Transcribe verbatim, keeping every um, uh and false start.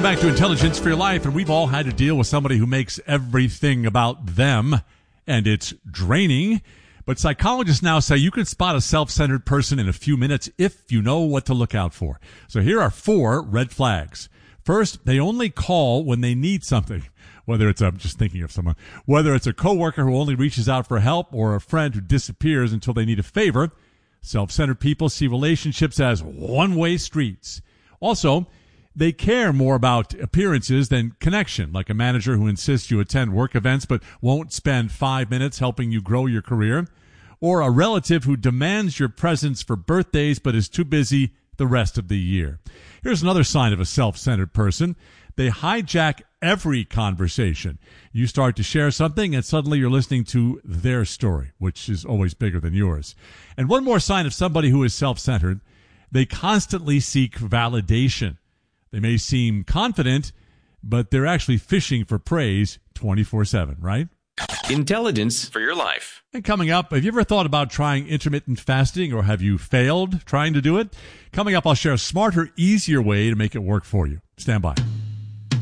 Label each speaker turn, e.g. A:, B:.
A: Welcome back to Intelligence for Your Life, and we've all had to deal with somebody who makes everything about them, and it's draining. But psychologists now say you can spot a self-centered person in a few minutes if you know what to look out for. So here are four red flags. First, they only call when they need something. Whether it's, I'm just thinking of someone, whether it's a coworker who only reaches out for help or a friend who disappears until they need a favor. Self-centered people see relationships as one-way streets. Also, they care more about appearances than connection, like a manager who insists you attend work events but won't spend five minutes helping you grow your career, or a relative who demands your presence for birthdays but is too busy the rest of the year. Here's another sign of a self-centered person. They hijack every conversation. You start to share something and suddenly you're listening to their story, which is always bigger than yours. And one more sign of somebody who is self-centered, they constantly seek validation. They may seem confident, but they're actually fishing for praise twenty-four seven, right?
B: Intelligence for Your Life.
A: And coming up, have you ever thought about trying intermittent fasting, or have you failed trying to do it? Coming up, I'll share a smarter, easier way to make it work for you. Stand by.